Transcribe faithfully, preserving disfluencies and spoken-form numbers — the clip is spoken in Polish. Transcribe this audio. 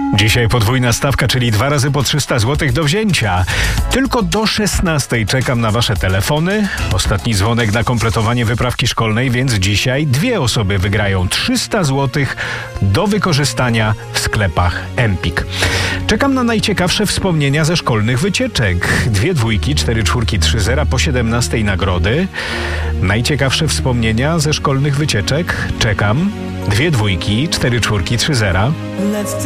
Dzisiaj podwójna stawka, czyli dwa razy po trzysta złotych do wzięcia. Tylko do szesnastej czekam na wasze telefony. Ostatni dzwonek na kompletowanie wyprawki szkolnej, więc dzisiaj dwie osoby wygrają trzysta złotych do wykorzystania w sklepach Empik. Czekam na najciekawsze wspomnienia ze szkolnych wycieczek. Dwie dwójki, cztery czwórki, trzy zera po siedemnastej nagrody. Najciekawsze wspomnienia ze szkolnych wycieczek. Czekam. Dwie dwójki, cztery czwórki, trzy zera.